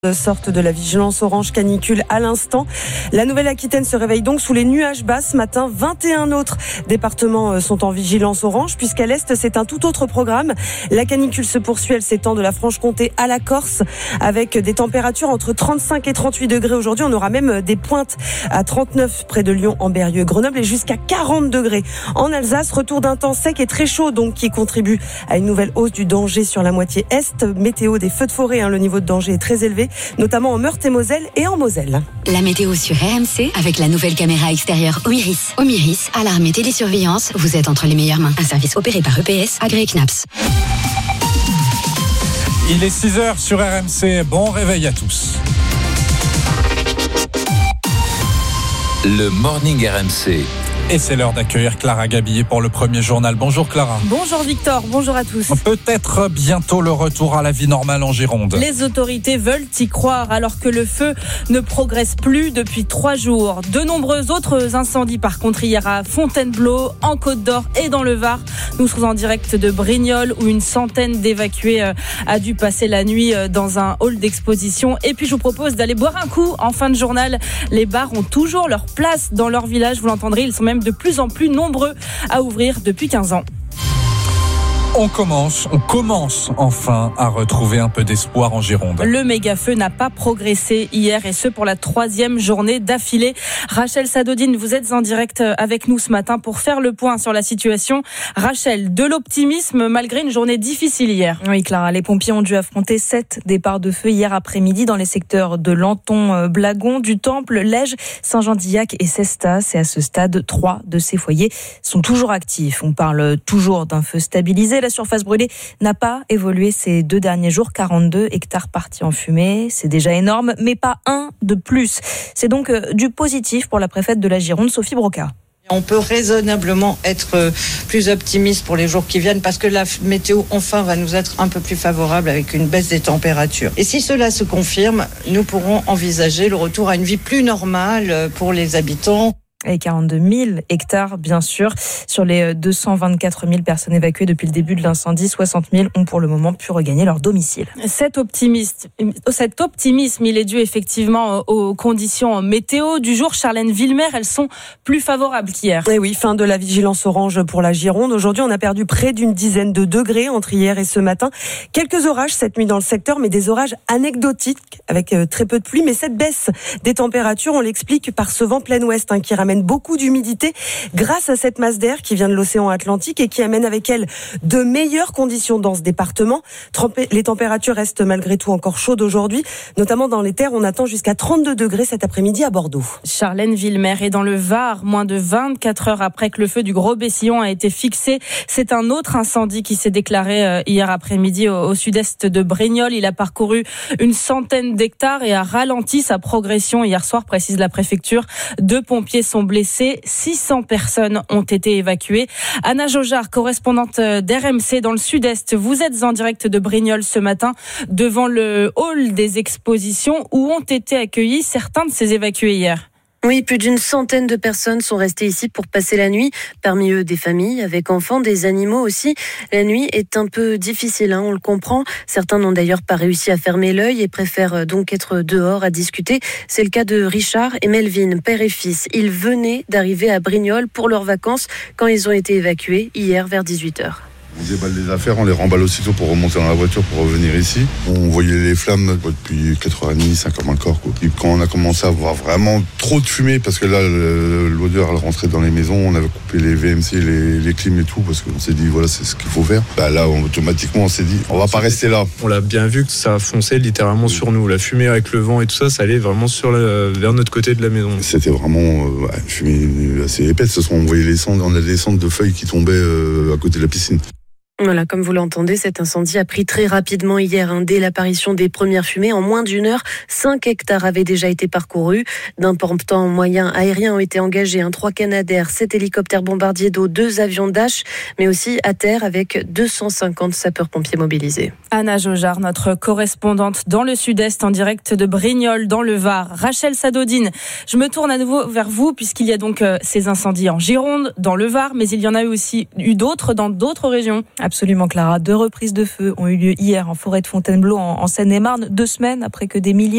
Sorte de la vigilance orange canicule à l'instant. La Nouvelle-Aquitaine se réveille donc sous les nuages bas ce matin. 21 autres départements sont en vigilance orange, puisqu'à l'est, c'est un tout autre programme. La canicule se poursuit, elle s'étend de la Franche-Comté à la Corse, avec des températures entre 35 et 38 degrés aujourd'hui. On aura même des pointes à 39 près de Lyon, Ambérieu, Grenoble, et jusqu'à 40 degrés en Alsace. Retour d'un temps sec et très chaud, donc, qui contribue à une nouvelle hausse du danger sur la moitié est. Météo des feux de forêt, le niveau de danger est très élevé, notamment en Meurthe-et-Moselle et en Moselle. La météo sur RMC avec la nouvelle caméra extérieure Omiris. Omiris, alarme et télésurveillance, vous êtes entre les meilleures mains. Un service opéré par EPS, agréé CNAPS. Il est 6h sur RMC, bon réveil à tous. Le Morning RMC. Et c'est l'heure d'accueillir Clara Gabillet pour le premier journal. Bonjour Clara. Bonjour Victor, bonjour à tous. Peut-être bientôt le retour à la vie normale en Gironde. Les autorités veulent y croire alors que le feu ne progresse plus depuis 3 jours. De nombreux autres incendies par contre hier à Fontainebleau, en Côte d'Or et dans le Var. Nous sommes en direct de Brignoles où une centaine d'évacués a dû passer la nuit dans un hall d'exposition. Et puis je vous propose d'aller boire un coup en fin de journal. Les bars ont toujours leur place dans leur village, vous l'entendrez, ils sont même de plus en plus nombreux à ouvrir depuis 15 ans. On commence enfin à retrouver un peu d'espoir en Gironde. Le méga-feu n'a pas progressé hier et ce pour la 3e journée d'affilée. Rachel Sadodine, vous êtes en direct avec nous ce matin pour faire le point sur la situation. Rachel, de l'optimisme malgré une journée difficile hier. Oui Clara, les pompiers ont dû affronter 7 départs de feu hier après-midi dans les secteurs de Lanton, Blagon, du Temple, Lège, Saint-Jean-d'Illac et Cestas. Et à ce stade, 3 de ces foyers sont toujours actifs. On parle toujours d'un feu stabilisé. La surface brûlée n'a pas évolué ces 2 derniers jours. 42 hectares partis en fumée. C'est déjà énorme, mais pas un de plus. C'est donc du positif pour la préfète de la Gironde, Sophie Broca. On peut raisonnablement être plus optimiste pour les jours qui viennent parce que la météo enfin va nous être un peu plus favorable avec une baisse des températures. Et si cela se confirme, nous pourrons envisager le retour à une vie plus normale pour les habitants. Et 42 000 hectares, bien sûr. Sur les 224 000 personnes évacuées depuis le début de l'incendie, 60 000 ont pour le moment pu regagner leur domicile. Cet optimisme, il est dû effectivement aux conditions météo du jour. Charlène Villemer, elles sont plus favorables qu'hier. Et oui, fin de la vigilance orange pour la Gironde. Aujourd'hui, on a perdu près d'une dizaine de degrés entre hier et ce matin. Quelques orages cette nuit dans le secteur, mais des orages anecdotiques avec très peu de pluie. Mais cette baisse des températures, on l'explique par ce vent plein ouest qui ramène beaucoup d'humidité grâce à cette masse d'air qui vient de l'océan Atlantique et qui amène avec elle de meilleures conditions dans ce département. Les températures restent malgré tout encore chaudes aujourd'hui, notamment dans les terres. On attend jusqu'à 32 degrés cet après-midi à Bordeaux. Charlène Villemer est dans le Var, moins de 24 heures après que le feu du Gros Bessillon a été fixé. C'est un autre incendie qui s'est déclaré hier après-midi au sud-est de Brignoles. Il a parcouru une centaine d'hectares et a ralenti sa progression hier soir, précise la préfecture. 2 pompiers sont blessés, 600 personnes ont été évacuées. Anna Jojard, correspondante d'RMC dans le sud-est, vous êtes en direct de Brignoles ce matin devant le hall des expositions où ont été accueillis certains de ces évacués hier. Oui, plus d'une centaine de personnes sont restées ici pour passer la nuit. Parmi eux, des familles avec enfants, des animaux aussi. La nuit est un peu difficile, on le comprend. Certains n'ont d'ailleurs pas réussi à fermer l'œil et préfèrent donc être dehors à discuter. C'est le cas de Richard et Melvin, père et fils. Ils venaient d'arriver à Brignoles pour leurs vacances quand ils ont été évacués hier vers 18h. On déballe les affaires, on les remballe aussitôt pour remonter dans la voiture pour revenir ici. On voyait les flammes depuis 4h30, 5h moins le corps. Et quand on a commencé à voir vraiment trop de fumée, parce que là, l'odeur elle rentrait dans les maisons, on avait coupé les VMC, les clims et tout, parce qu'on s'est dit, voilà, c'est ce qu'il faut faire. Là, automatiquement, on s'est dit, on va pas rester là. On l'a bien vu que ça fonçait littéralement sur nous. La fumée avec le vent et tout ça, ça allait vraiment vers notre côté de la maison. C'était vraiment une fumée assez épaisse. Ce soir, on voyait on a des cendres de feuilles qui tombaient à côté de la piscine. Voilà, comme vous l'entendez, cet incendie a pris très rapidement hier. Dès l'apparition des premières fumées, en moins d'une heure, 5 hectares avaient déjà été parcourus. D'importants moyens aériens ont été engagés. 3 Canadair, 7 hélicoptères bombardiers d'eau, 2 avions Dash, mais aussi à terre avec 250 sapeurs-pompiers mobilisés. Anna Jojard, notre correspondante dans le sud-est, en direct de Brignoles, dans le Var. Rachel Sadodine, je me tourne à nouveau vers vous, puisqu'il y a donc ces incendies en Gironde, dans le Var, mais il y en a eu aussi d'autres dans d'autres régions. Absolument, Clara. 2 reprises de feu ont eu lieu hier en forêt de Fontainebleau en Seine-et-Marne, 2 semaines après que des milliers